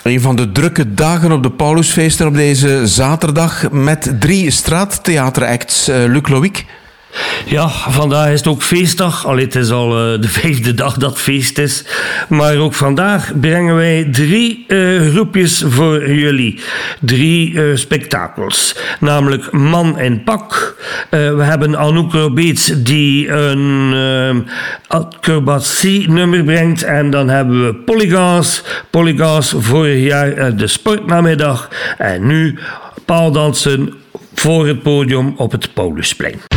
Een van de drukke dagen op de Paulusfeesten op deze zaterdag met 3 straattheateracts. Luc Loïc. Ja, vandaag is het ook feestdag. Allee, het is al de 5e dag dat feest is. Maar ook vandaag brengen wij 3 groepjes voor jullie. 3 spektakels. Namelijk Man in Pak. We hebben Anouk Robeets die een acrobatie-nummer brengt. En dan hebben we Polygas. Polygas vorig jaar de sportnamiddag. En nu paaldansen voor het podium op het Paulusplein.